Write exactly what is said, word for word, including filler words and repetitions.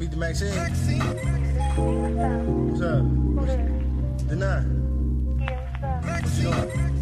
speak to Maxine? What's up? What's up? Deny. Yeah, what's up? What you doing?